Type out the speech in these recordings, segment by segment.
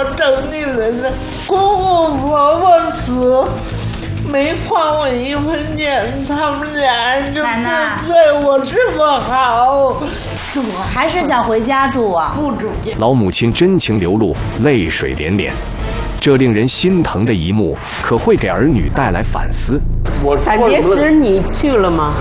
我整理了的，公公婆婆死，没花我一分钱，他们俩人就不对我这么好， 我还是想回家住啊！ 不住家。 老母亲真情流露，泪水连连。这令人心疼的一幕，可会给儿女带来反思。 胆结石你去了吗？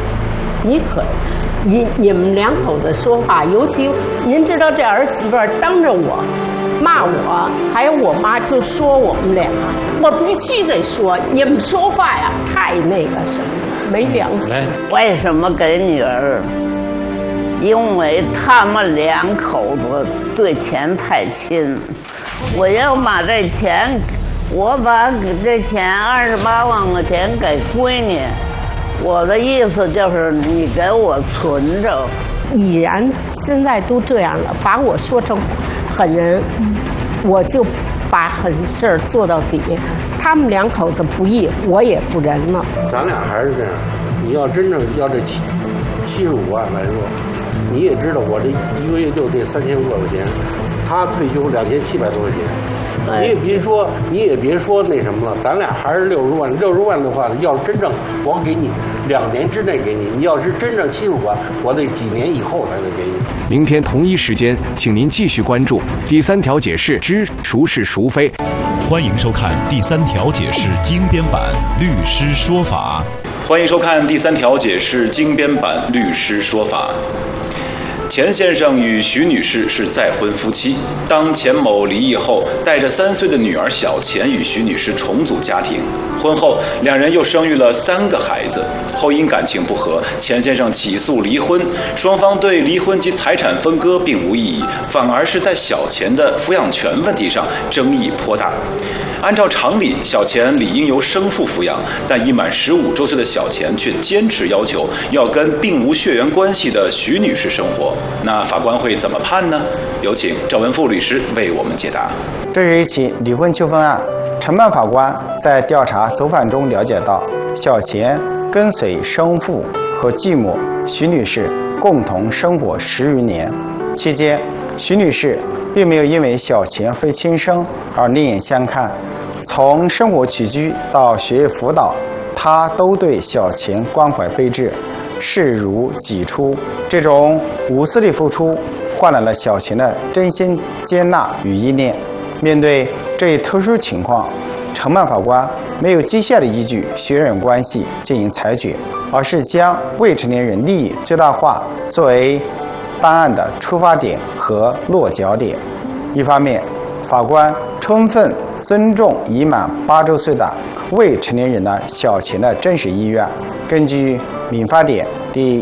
你们两口子说话，尤其您知道这儿媳妇当着我骂我，还有我妈就说我们俩，我必须得说，你们说话呀太那个什么，没良心。 为什么给女儿？因为他们两口子对钱太亲，我要把这钱，我把这钱28万块钱给闺女，我的意思就是你给我存着。 已然现在都这样了，把我说成狠人，我就把狠事做到底。他们两口子不义，我也不仁了。 咱俩还是这样，你要真正要这75万来说，你也知道我这一个月就这3000多块钱，他退休2700多块钱，你也别说那什么了，咱俩还是60万，60万的话，要是真正我给你2年之内给你，你要是真正75万，我得几年以后才能给你。 明天同一时间，请您继续关注第3条解释之孰是孰非。 欢迎收看第3条解释精编版律师说法。 欢迎收看第3条解释精编版律师说法。钱先生与徐女士是再婚夫妻。当钱某离异后，带着3岁的女儿小钱与徐女士重组家庭。婚后，两人又生育了3个孩子。后因感情不和，钱先生起诉离婚，双方对离婚及财产分割并无异议，反而是在小钱的抚养权问题上争议颇大。按照常理，小钱理应由生父抚养，但已满15周岁的小钱却坚持要求要跟并无血缘关系的徐女士生活。那法官会怎么判呢？有请赵文富律师为我们解答。 这是一起离婚纠纷案，承办法官在调查走访中了解到，小钱跟随生父和继母徐女士共同生活10余年，期间徐女士并没有因为小钱非亲生而另眼相看，从生活起居到学业辅导，她都对小钱关怀备至，视如己出。这种无私的付出换来了小钱的真心接纳与依恋。面对这一特殊情况，承办法官没有绩效的依据血缘关系进行裁决，而是将未成年人利益最大化作为办案的出发点和落脚点。一方面，法官充分尊重已满8周岁的未成年人的小钱的真实意愿，根据民法典第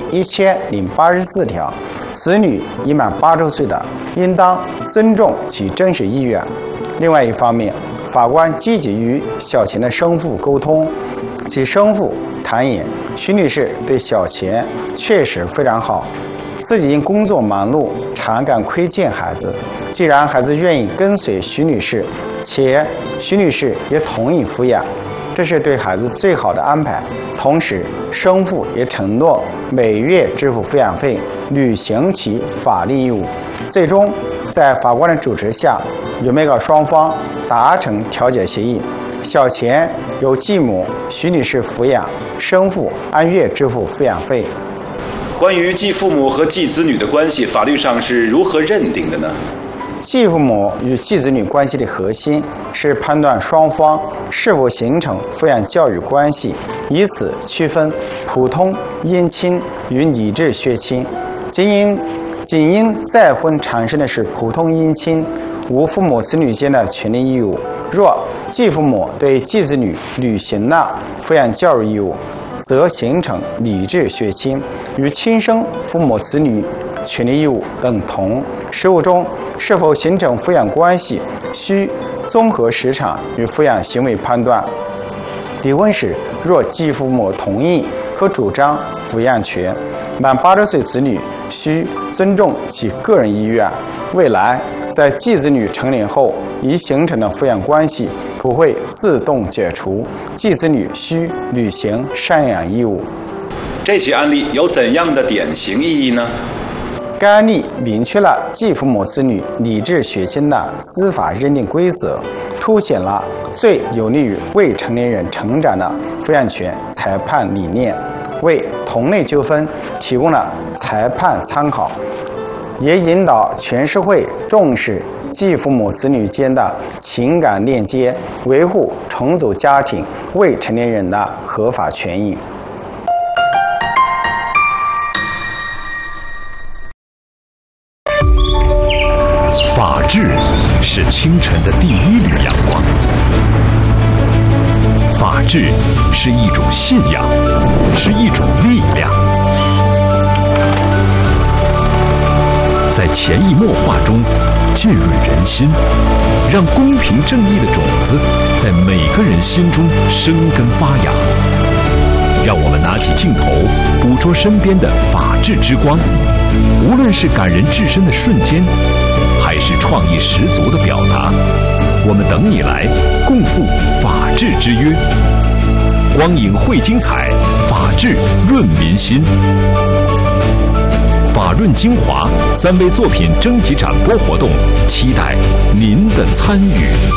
1084条，子女已满8周岁的，应当尊重其真实意愿。另外一方面，法官积极与小钱的生父沟通，其生父坦言，徐女士对小钱确实非常好，自己因工作忙碌，常感亏欠孩子。既然孩子愿意跟随徐女士，且徐女士也同意抚养，这是对孩子最好的安排。同时，生父也承诺每月支付抚养费，履行其法律义务。最终，在法官的主持下，与被告双方达成调解协议，小钱由继母徐女士抚养，生父按月支付抚养费。 关于继父母和继子女的关系，法律上是如何认定的呢？ 继父母与继子女关系的核心是判断双方是否形成抚养教育关系，以此区分普通姻亲与理智血亲。仅因再婚产生的是普通姻亲，无父母子女间的权利义务。若继父母对继子女履行了抚养教育义务，则形成理智血亲，与亲生父母子女权利义务等同。实务中是否形成抚养关系，需综合实场与抚养行为判断。离婚时，若继父母同意和主张抚养权，满8周岁子女需尊重其个人意愿。未来在继子女成年后已形成的抚养关系不会自动解除，继子女需履行赡养义务。 这起案例有怎样的典型意义呢？ 该案例明确了继父母子女理智血亲的司法认定规则，凸显了最有利于未成年人成长的抚养权裁判理念，为同类纠纷提供了裁判参考，也引导全社会重视继父母子女间的情感链接，维护重组家庭未成年人的合法权益。 法治是清晨的第一缕阳光，法治是一种信仰，是一种力量。在潜移默化中浸润人心，让公平正义的种子在每个人心中生根发芽。让我们拿起镜头，捕捉身边的法治之光，无论是感人至深的瞬间，还是创意十足的表达，我们等你来共赴法治之约。光影绘精彩，法治润民心。法润精华3位作品征集展播活动，期待您的参与。